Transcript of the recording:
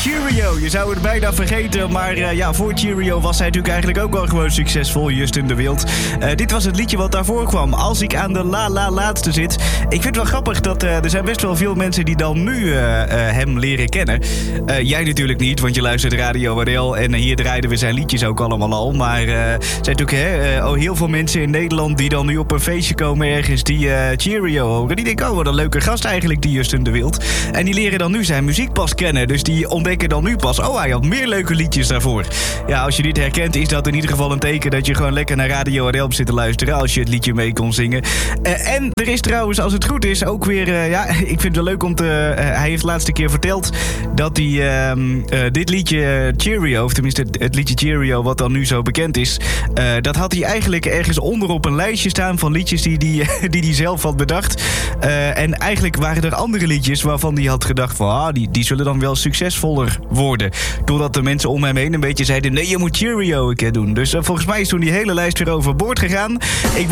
Cheerio, je zou het bijna vergeten, maar voor Cheerio was hij natuurlijk eigenlijk ook wel gewoon succesvol, Justin de Wild. Dit was het liedje wat daarvoor kwam, Als ik aan de laatste zit. Ik vind het wel grappig dat er zijn best wel veel mensen die dan nu hem leren kennen. Jij natuurlijk niet, want je luistert Radio Adel en hier draaiden we zijn liedjes ook allemaal al. Maar er zijn natuurlijk heel veel mensen in Nederland die dan nu op een feestje komen ergens die Cheerio horen. Die denken, wat een leuke gast eigenlijk, die Justin de Wild. En die leren dan nu zijn muziek pas kennen. Dus die ontdekken dan nu pas, hij had meer leuke liedjes daarvoor. Ja, als je dit herkent, is dat in ieder geval een teken dat je gewoon lekker naar Radio Adel zit te luisteren als je het liedje mee kon zingen. En er is trouwens, als het goed is, ook weer, ik vind het wel leuk om te... hij heeft de laatste keer verteld dat hij dit liedje Cheerio, of tenminste het liedje Cheerio, wat dan nu zo bekend is, dat had hij eigenlijk ergens onder op een lijstje staan van liedjes die hij zelf had bedacht. En eigenlijk waren er andere liedjes waarvan hij had gedacht van, die zullen dan wel succesvoller worden. Doordat de mensen om hem heen een beetje zeiden, nee, je moet Cheerio een keer doen. Dus volgens mij is toen die hele lijst weer overboord gegaan. Ik